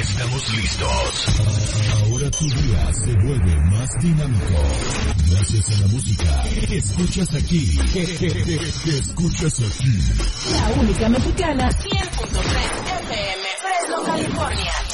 estamos listos. Ahora tu día se vuelve más dinámico. Gracias a la música que escuchas aquí. Que escuchas aquí. La única mexicana 100.3 FM, Fresno, California.